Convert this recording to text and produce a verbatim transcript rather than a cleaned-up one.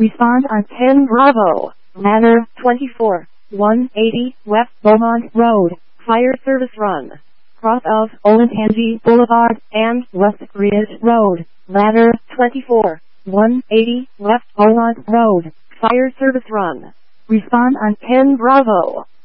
Respond on ten Bravo, ladder twenty-four, one eighty West Beaumont Road, fire service run. Cross of Olentangy Boulevard and West Ridge Road, ladder twenty-four, one eighty West Beaumont Road, fire service run. Respond on ten Bravo.